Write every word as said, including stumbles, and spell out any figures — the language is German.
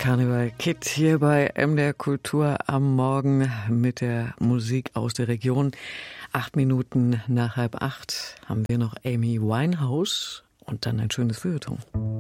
Karneval Kid hier bei M D R Kultur am Morgen mit der Musik aus der Region. Acht Minuten nach halb acht haben wir noch Amy Winehouse und dann ein schönes Feuilleton.